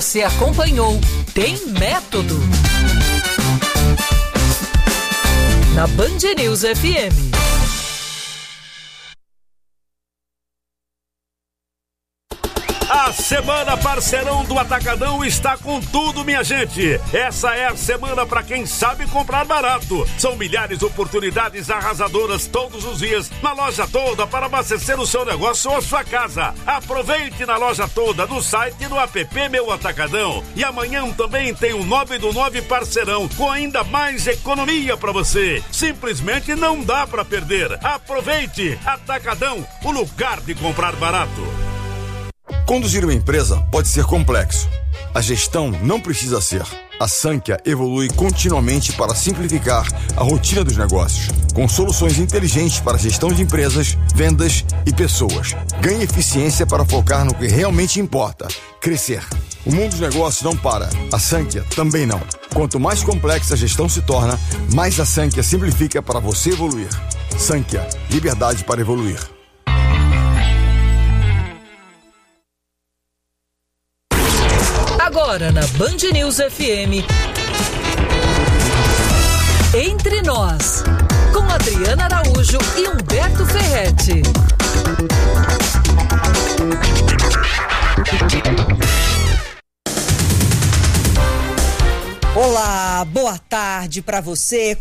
Você acompanhou Tem Método na Band News FM. A Semana Parceirão do Atacadão está com tudo, minha gente. Essa é a semana para quem sabe comprar barato. São milhares de oportunidades arrasadoras todos os dias na loja toda para abastecer o seu negócio ou a sua casa. Aproveite na loja toda, no site e no app Meu Atacadão. E amanhã também tem o 9 do 9 Parceirão com ainda mais economia para você. Simplesmente não dá para perder. Aproveite! Atacadão, o lugar de comprar barato. Conduzir uma empresa pode ser complexo. A gestão não precisa ser. A Sankhya evolui continuamente para simplificar a rotina dos negócios, com soluções inteligentes para a gestão de empresas, vendas e pessoas. Ganhe eficiência para focar no que realmente importa: crescer. O mundo dos negócios não para. A Sankhya também não. Quanto mais complexa a gestão se torna, mais a Sankhya simplifica para você evoluir. Sankhya, liberdade para evoluir. Agora na Band News FM, Entre Nós, com Adriana Araújo e Humberto Ferretti. Olá, boa tarde para você,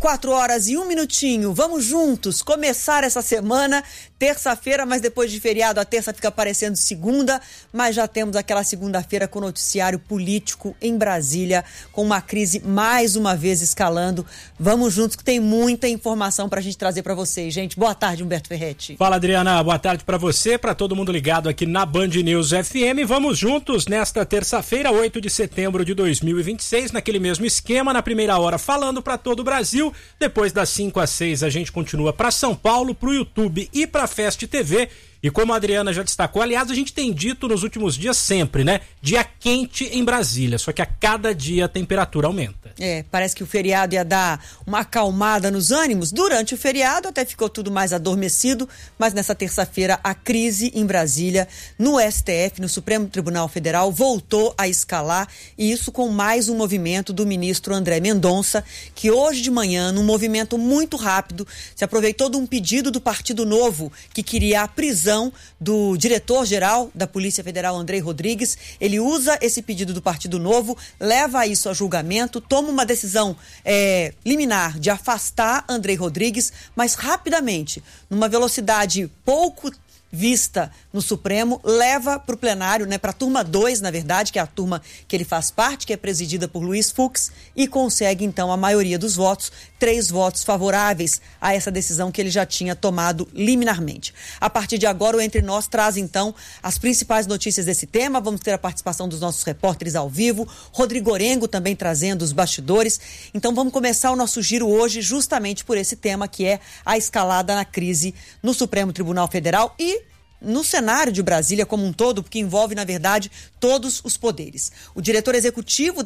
4h01. Vamos juntos começar essa semana, terça-feira, mas depois de feriado a terça fica parecendo segunda, mas já temos aquela segunda-feira com noticiário político em Brasília, com uma crise mais uma vez escalando. Vamos juntos que tem muita informação pra gente trazer pra vocês, gente. Boa tarde, Humberto Ferretti. Fala, Adriana, boa tarde pra você, pra todo mundo ligado aqui na Band News FM. Vamos juntos nesta terça-feira, 8 de setembro de 2026, naquele mesmo esquema, na primeira hora falando para todo o Brasil, depois das 5 às 6 a gente continua para São Paulo, para o YouTube e para Fest TV. E como a Adriana já destacou, aliás, a gente tem dito nos últimos dias sempre, né? Dia quente em Brasília, só que a cada dia a temperatura aumenta. Parece que o feriado ia dar uma acalmada nos ânimos. Durante o feriado até ficou tudo mais adormecido, mas nessa terça-feira a crise em Brasília, no STF, no Supremo Tribunal Federal, voltou a escalar, e isso com mais um movimento do ministro André Mendonça, que hoje de manhã, num movimento muito rápido, se aproveitou de um pedido do Partido Novo, que queria a prisão do diretor-geral da Polícia Federal, Andrei Rodrigues. Ele usa esse pedido do Partido Novo, leva isso a julgamento, toma uma decisão liminar de afastar Andrei Rodrigues, mas rapidamente, numa velocidade pouco vista no Supremo, leva para o plenário, para a turma 2, na verdade, que é a turma que ele faz parte, que é presidida por Luiz Fux, e consegue então a maioria dos votos, 3 votos favoráveis a essa decisão que ele já tinha tomado liminarmente. A partir de agora, o Entre Nós traz então as principais notícias desse tema. Vamos ter a participação dos nossos repórteres ao vivo, Rodrigo Orengo também trazendo os bastidores. Então vamos começar o nosso giro hoje justamente por esse tema, que é a escalada na crise no Supremo Tribunal Federal e no cenário de Brasília como um todo, porque envolve, na verdade, todos os poderes. O diretor executivo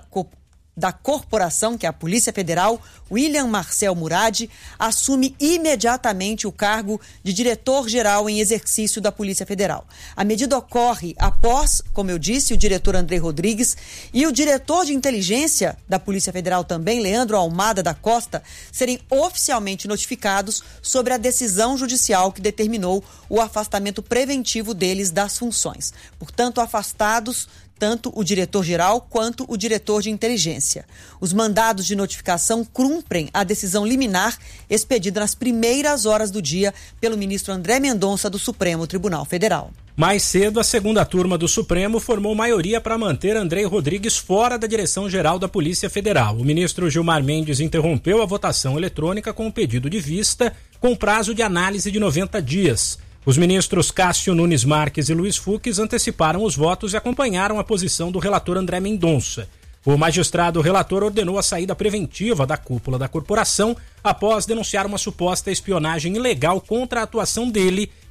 da corporação, que é a Polícia Federal, William Marcel Murad, assume imediatamente o cargo de diretor-geral em exercício da Polícia Federal. A medida ocorre após, como eu disse, o diretor Andrei Rodrigues e o diretor de inteligência da Polícia Federal também, Leandro Almada da Costa, serem oficialmente notificados sobre a decisão judicial que determinou o afastamento preventivo deles das funções. Portanto, afastados tanto o diretor-geral quanto o diretor de inteligência. Os mandados de notificação cumprem a decisão liminar expedida nas primeiras horas do dia pelo ministro André Mendonça do Supremo Tribunal Federal. Mais cedo, a segunda turma do Supremo formou maioria para manter Andrei Rodrigues fora da direção-geral da Polícia Federal. O ministro Gilmar Mendes interrompeu a votação eletrônica com o pedido de vista, com prazo de análise de 90 dias. Os ministros Cássio Nunes Marques e Luiz Fux anteciparam os votos e acompanharam a posição do relator André Mendonça. O magistrado relator ordenou a saída preventiva da cúpula da corporação após denunciar uma suposta espionagem ilegal contra a atuação dele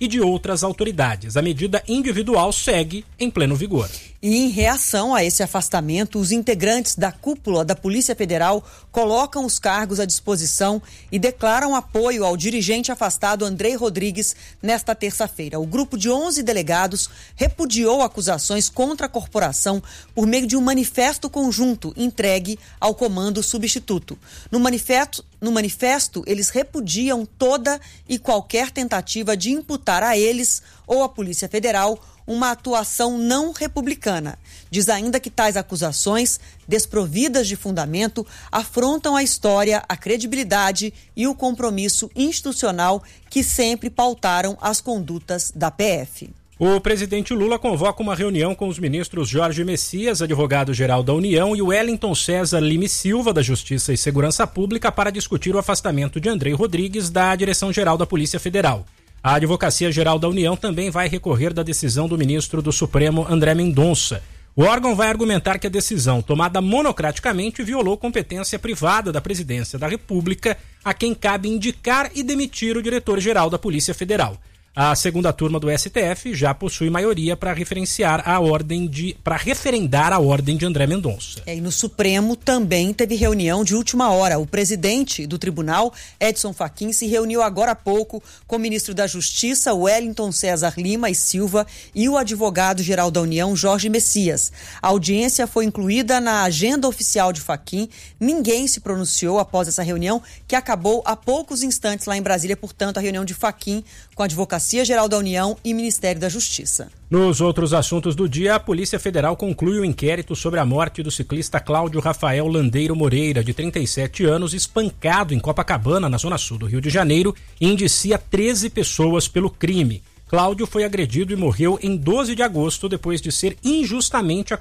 e de outras autoridades. A medida individual segue em pleno vigor. E em reação a esse afastamento, os integrantes da cúpula da Polícia Federal colocam os cargos à disposição e declaram apoio ao dirigente afastado Andrei Rodrigues nesta terça-feira. O grupo de 11 delegados repudiou acusações contra a corporação por meio de um manifesto conjunto entregue ao comando substituto. No manifesto, eles repudiam toda e qualquer tentativa de imputar a eles ou à Polícia Federal uma atuação não republicana. Diz ainda que tais acusações, desprovidas de fundamento, afrontam a história, a credibilidade e o compromisso institucional que sempre pautaram as condutas da PF. O presidente Lula convoca uma reunião com os ministros Jorge Messias, advogado-geral da União, e Wellington César Lima Silva, da Justiça e Segurança Pública, para discutir o afastamento de Andrei Rodrigues da Direção-Geral da Polícia Federal. A Advocacia Geral da União também vai recorrer da decisão do ministro do Supremo, André Mendonça. O órgão vai argumentar que a decisão, tomada monocraticamente, violou competência privada da Presidência da República, a quem cabe indicar e demitir o diretor-geral da Polícia Federal. A segunda turma do STF já possui maioria para referendar a ordem de André Mendonça. E no Supremo também teve reunião de última hora. O presidente do tribunal, Edson Fachin, se reuniu agora há pouco com o ministro da Justiça, Wellington César Lima e Silva, e o advogado-geral da União, Jorge Messias. A audiência foi incluída na agenda oficial de Fachin. Ninguém se pronunciou após essa reunião, que acabou há poucos instantes lá em Brasília. Portanto, a reunião de Fachin com a Advocacia Geral da União e Ministério da Justiça. Nos outros assuntos do dia, a Polícia Federal conclui o inquérito sobre a morte do ciclista Cláudio Rafael Landeiro Moreira, de 37 anos, espancado em Copacabana, na zona sul do Rio de Janeiro, e indicia 13 pessoas pelo crime. Cláudio foi agredido e morreu em 12 de agosto depois de ser injustamente